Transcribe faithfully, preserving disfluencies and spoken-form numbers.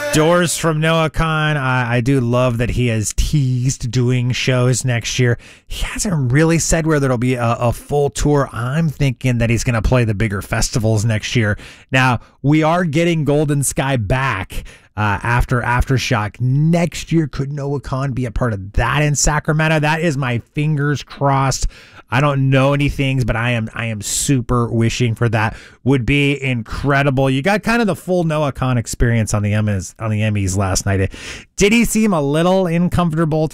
Doors from Noah Khan. I, I do love that he has teased doing shows next year. He hasn't really said whether it'll be a, a full tour. I'm thinking that he's going to play the bigger festivals next year. Now, we are getting Golden Sky back uh, after Aftershock next year. Could Noah Khan be a part of that in Sacramento? That is my fingers crossed. I don't know any things, but I am I am super wishing for that. Would be incredible. You got kind of the full Noah Khan experience on the Emmys on the Emmys last night. Did he seem a little uncomfortable